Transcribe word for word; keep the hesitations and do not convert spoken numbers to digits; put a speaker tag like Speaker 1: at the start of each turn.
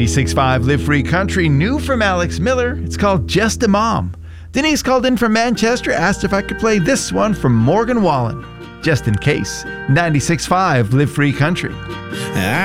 Speaker 1: ninety-six point five Live Free Country, new from Alex Miller. It's called Just a Mom. Denise called in from Manchester, asked if I could play this one from Morgan Wallen. Just in case. ninety-six point five Live Free Country.